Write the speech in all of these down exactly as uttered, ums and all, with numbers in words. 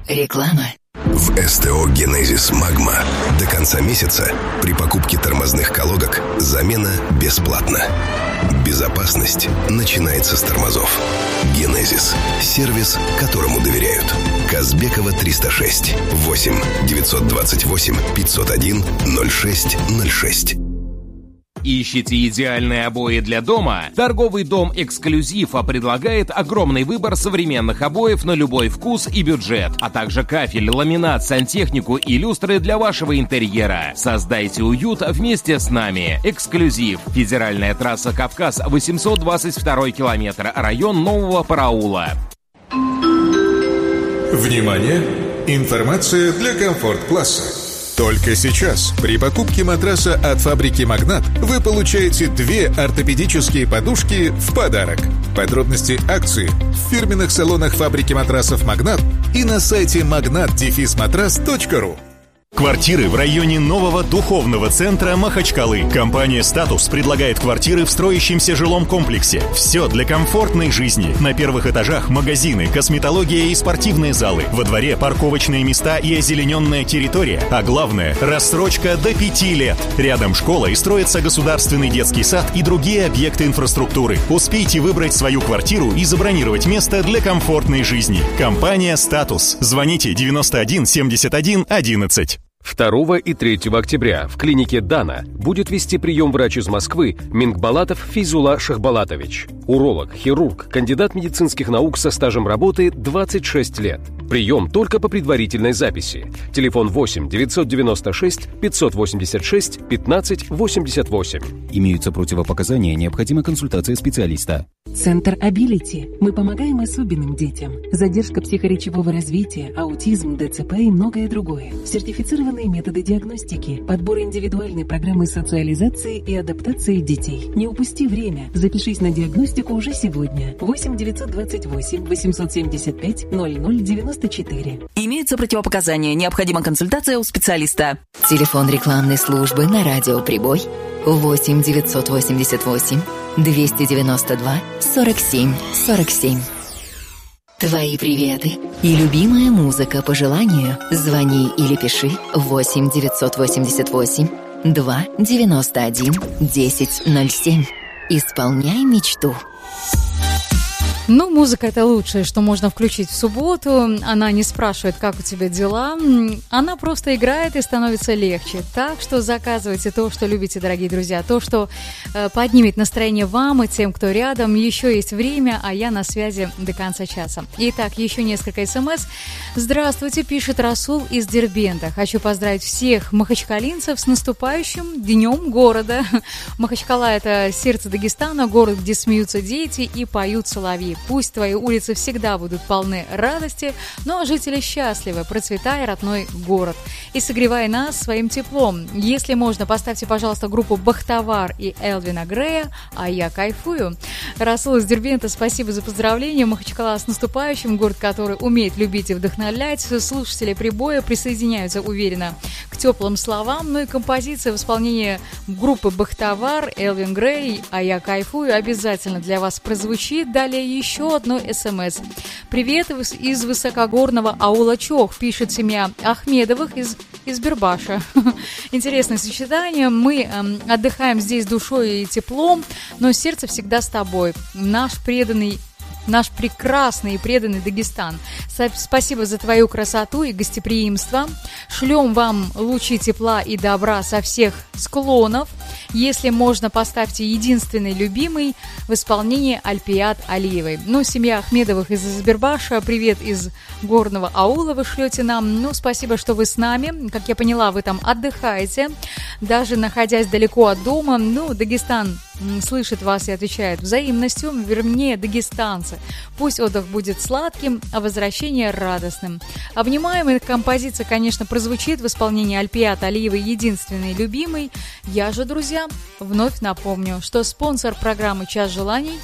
Реклама. В СТО «Генезис Магма» до конца месяца при покупке тормозных колодок замена бесплатна. Безопасность начинается с тормозов. «Генезис» – сервис, которому доверяют. Казбекова триста шесть, восемь девятьсот двадцать восемь пятьсот один ноль шесть ноль шесть. Ищите идеальные обои для дома? Торговый дом «Эксклюзив» предлагает огромный выбор современных обоев на любой вкус и бюджет, а также кафель, ламинат, сантехнику и люстры для вашего интерьера. Создайте уют вместе с нами. «Эксклюзив». Федеральная трасса «Кавказ», восемьсот двадцать второй километр, район Нового Параула. Внимание! Информация для комфорт-класса. Только сейчас при покупке матраса от фабрики «Магнат» вы получаете две ортопедические подушки в подарок. Подробности акции в фирменных салонах фабрики матрасов «Магнат» и на сайте магнат дефис матрас точка ру. Квартиры в районе нового духовного центра Махачкалы. Компания «Статус» предлагает квартиры в строящемся жилом комплексе. Все для комфортной жизни. На первых этажах магазины, косметология и спортивные залы. Во дворе парковочные места и озелененная территория. А главное – рассрочка до пяти лет. Рядом школа и строится государственный детский сад и другие объекты инфраструктуры. Успейте выбрать свою квартиру и забронировать место для комфортной жизни. Компания «Статус». Звоните девяносто один семьдесят один одиннадцать. второго и третьего октября в клинике «Дана» будет вести прием врач из Москвы Мингбалатов Фейзула Шахбалатович. Уролог, хирург, кандидат медицинских наук со стажем работы двадцать шесть лет. Прием только по предварительной записи. Телефон восемь девятьсот девяносто шесть пятьсот восемьдесят шесть пятнадцать восемьдесят восемь. Имеются противопоказания, необходима консультация специалиста. Центр Ability. Мы помогаем особенным детям. Задержка психоречевого развития, аутизм, ДЦП и многое другое. Сертифицированные методы диагностики, подбор индивидуальной программы социализации и адаптации детей. Не упусти время. Запишись на диагностику уже сегодня. восемь девятьсот двадцать восемь восемьсот семьдесят пять ноль ноль девяносто четыре. Имеются противопоказания. Необходима консультация у специалиста. Телефон рекламной службы на радио «Прибой» восемь девятьсот восемьдесят восемь двести девяносто два сорок семь сорок семь. Твои приветы и любимая музыка по желанию. Звони или пиши восемь девятьсот восемьдесят восемь два девяносто один десять ноль семь. Исполняй мечту. Ну, музыка — это лучшее, что можно включить в субботу. Она не спрашивает, как у тебя дела. Она просто играет и становится легче. Так что заказывайте то, что любите, дорогие друзья. То, что э, поднимет настроение вам и тем, кто рядом. Еще есть время, а я на связи до конца часа. Итак, еще несколько смс. Здравствуйте, пишет Расул из Дербента. Хочу поздравить всех махачкалинцев с наступающим Днем города. Махачкала — это сердце Дагестана, город, где смеются дети и поют соловьи. Пусть твои улицы всегда будут полны радости, но жители счастливы. Процветай, родной город. И согревай нас своим теплом. Если можно, поставьте, пожалуйста, группу «Бахтавар» и Элвина Грея, а я кайфую. Расул из Дербента, спасибо за поздравления. Махачкала с наступающим, город, который умеет любить и вдохновлять. Слушатели «Прибоя» присоединяются уверенно к теплым словам. Ну и композиция в исполнении группы «Бахтавар», Элвин Грей, а я кайфую, обязательно для вас прозвучит. Далее еще Еще одно СМС. Привет из высокогорного аула Чох, пишет семья Ахмедовых из, из Бербаша. Интересное сочетание. Мы эм, отдыхаем здесь душой и теплом, но сердце всегда с тобой. Наш преданный Наш прекрасный и преданный Дагестан. Спасибо за твою красоту и гостеприимство. Шлем вам лучи тепла и добра со всех склонов. Если можно, поставьте единственный любимый в исполнении Альпият Алиевой. Ну, семья Ахмедовых из Избербаша, привет из горного аула вы шлете нам. Ну, спасибо, что вы с нами. Как я поняла, вы там отдыхаете, даже находясь далеко от дома. Ну, Дагестан слышит вас и отвечает взаимностью, вернее, дагестанцы. Пусть отдых будет сладким, а возвращение радостным. Обнимаемая композиция, конечно, прозвучит в исполнении Альпият Алиевой «Единственный любимый». Я же, друзья, вновь напомню, что спонсор программы «Час желаний»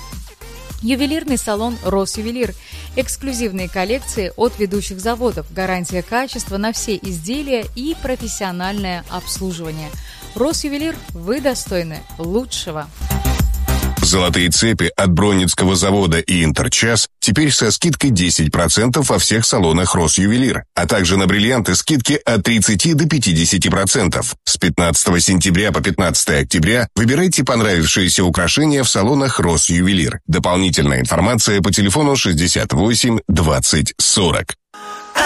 – ювелирный салон «Росювелир». Эксклюзивные коллекции от ведущих заводов, гарантия качества на все изделия и профессиональное обслуживание. «Росювелир», вы достойны лучшего. Золотые цепи от Бронницкого завода и Интерчас теперь со скидкой десять процентов во всех салонах Россювелир, а также на бриллианты скидки от тридцати до пятидесяти процентов. С пятнадцатого сентября по пятнадцатое октября выбирайте понравившиеся украшения в салонах Россювелир. Дополнительная информация по телефону шестьдесят восемь двадцать сорок.